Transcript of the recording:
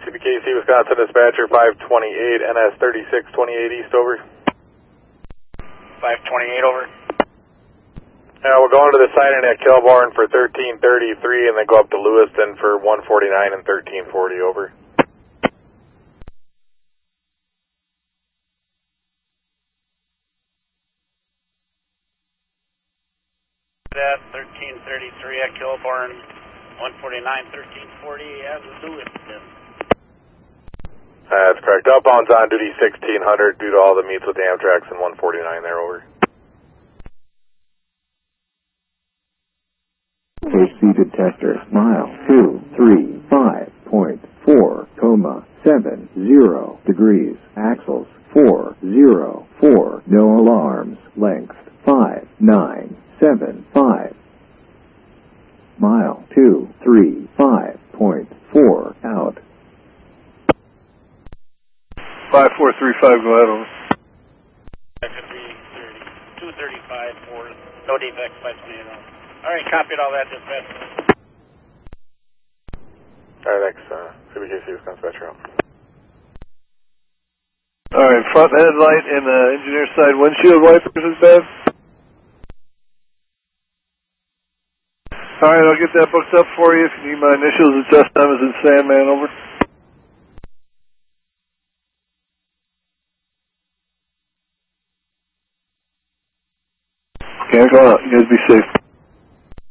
CBKC, Wisconsin dispatcher 528, NS 3628 East, over. 528, over. We're going to the sign-in at Kilbourne for 1333 and then go up to Lewiston for 149 and 1340, over. At 1333 at Kilbourne, 149, 1340 at Lewiston. That's correct. Outbound's on duty 1600 due to all the meets with Amtrak and 149 there, over. Seated tester, mile 235.4, 70 degrees, axles 404, no alarms, length 5975. Mile 235.4, out. 5435, go ahead, over. 235 for no defects, 528. All right, copied all that, dispatch. All right, thanks. CBKC, Wisconsin dispatcher. All right, front headlight and the engineer side windshield wipers is bad. All right, I'll get that booked up for you. If you need my initials, it's S.M. as in Sandman, over. Okay, go out. You guys be safe.